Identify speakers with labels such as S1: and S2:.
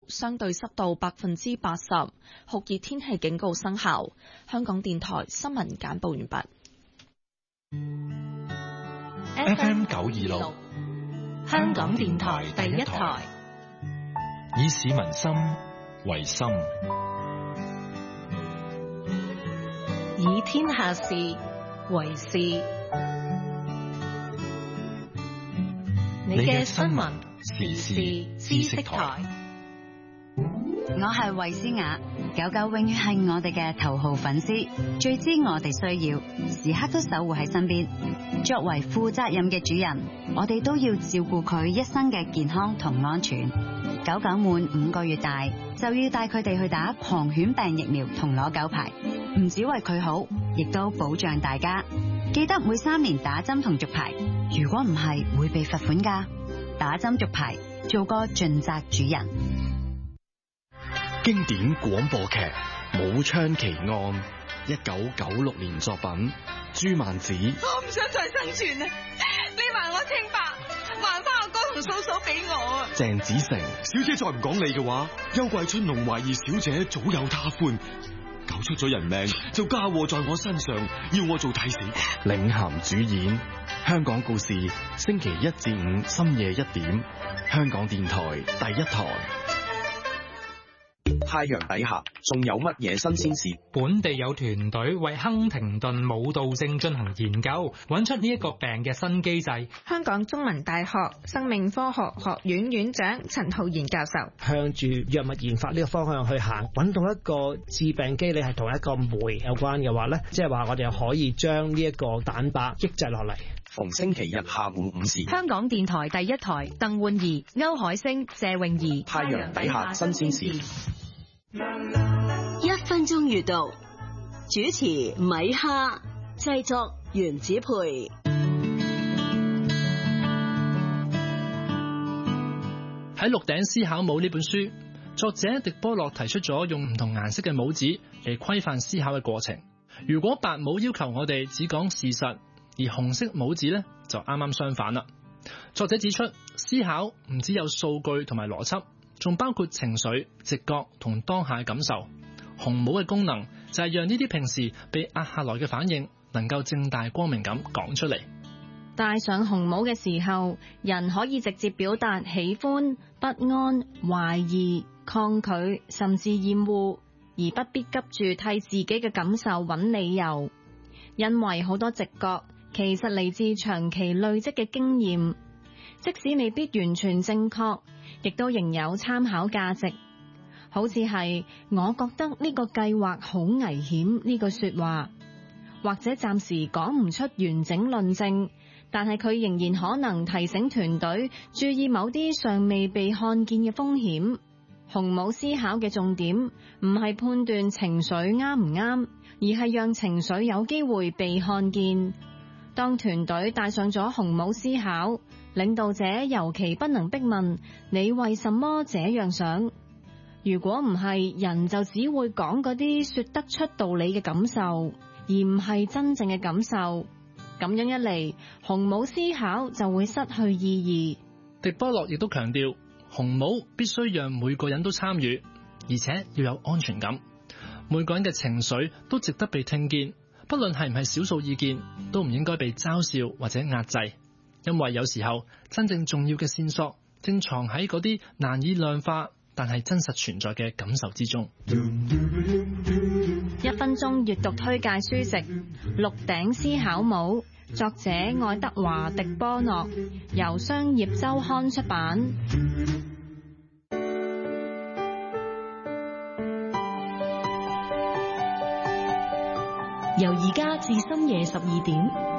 S1: 相對濕度80%，酷熱天氣警告生效。香港電台新聞簡報完畢。
S2: FM 926，香港電台第一台，以市民心為心，
S3: 以天下事為事。你嘅新聞時事知識台。
S4: 我係衛詩雅，狗狗永遠係我哋嘅頭號粉絲，最知我哋需要，時刻都守護喺身邊。作為負責任嘅主人，我哋都要照顧佢一生嘅健康同安全。狗狗滿5個月大，就要帶佢哋去打狂犬病疫苗同攞狗牌，唔止為佢好，亦都保障大家。記得每3年打針同續牌，如果唔係會被罰款㗎。打針續牌，做個盡責主人。
S5: 經典廣播劇《武昌奇案》，1996年作品，朱曼子。
S6: 我唔想再生存啦！你還我清白，還翻我哥同嫂嫂俾我啊！
S5: 鄭子誠。
S7: 小姐再唔講理嘅話，邱貴春龍懷疑小姐早有他歡，搞出咗人命就嫁禍在我身上，要我做替死鬼。
S5: 領銜主演，香港故事，星期1至5深夜1點，香港電台第一台。
S8: 太陽底下仲有乜嘢新鮮事？
S9: 本地有團隊為亨廷頓舞蹈症進行研究，揾出呢一個病嘅新機制。
S10: 香港中文大學生命科學學院院長陳浩然教授
S11: 向住藥物研發呢個方向去行，揾到一個致病機理係同一個酶有關嘅話呢，即係話我哋可以將呢一個蛋白抑制落嚟。
S8: 逢星期日下午5時，
S3: 香港電台第一台，鄧煥儀、歐海星、謝詠儀。
S8: 太陽底下新鮮事。
S12: 1分鐘閱讀，主持米哈，製作原子培。
S13: 喺《鹿鼎思考帽》呢本書，作者狄波洛提出咗用唔同顏色嘅帽子嚟規範思考嘅過程。如果白帽要求我哋只講事實，而紅色帽子呢就啱啱相反啦。作者指出，思考唔只有數據同埋邏輯，仲包括情緒、直覺同當下嘅感受。紅帽嘅功能就係讓呢啲平時被壓下來嘅反應，能夠正大光明咁講出嚟。
S14: 戴上紅帽嘅時候，人可以直接表達喜歡、不安、懷疑、抗拒，甚至厭惡，而不必急住替自己嘅感受揾理由。因為好多直覺其實嚟自長期累積嘅經驗，即使未必完全正確，亦都仍有參考價值。好似係我覺得呢個計劃好危險呢句說話，或者暫時講唔出完整論證，但係佢仍然可能提醒團隊注意某啲尚未被看見嘅風險。紅帽思考嘅重點唔係判斷情緒啱唔啱，而係讓情緒有機會被看見。當團隊戴上咗紅帽思考，領導者尤其不能逼問你為什麼這樣想。如果唔係，人就只會講嗰啲說得出道理嘅感受，而唔係真正嘅感受。咁樣一嚟，紅帽思考就會失去意義。
S13: 狄波洛亦都強調，紅帽必須讓每個人都參與，而且要有安全感。每個人嘅情緒都值得被聽見，不論係唔係少數意見，都唔應該被嘲笑或者壓制。因為有時候真正重要嘅線索正藏喺嗰啲難以量化但係真實存在嘅感受之中。
S14: 1分鐘閱讀推介書籍《鹿鼎思考帽》，作者愛德華·狄波諾，由商業週刊出版。
S3: 由而家至深夜12點，